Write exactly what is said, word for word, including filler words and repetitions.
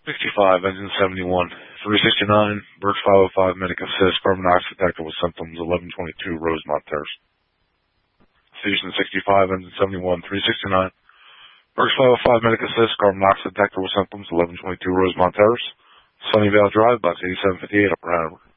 sixty-five, engine seventy-one. three sixty-nine, Birch five oh five, medic assist, carbon monoxide detector with symptoms, eleven twenty-two, Rosemont Terrace. Station sixty-five, engine seventy-one, three sixty-nine, Birch five oh five, medic assist, carbon monoxide detector with symptoms, eleven twenty-two, Rosemont Terrace. Sunnyvale Drive, box eighty-seven fifty-eight, Upper Hanover.